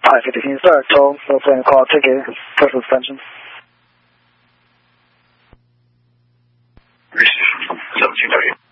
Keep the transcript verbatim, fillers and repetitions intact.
five fifteen, sir. Toll, so plane call ticket, first suspension. seventeen thirty.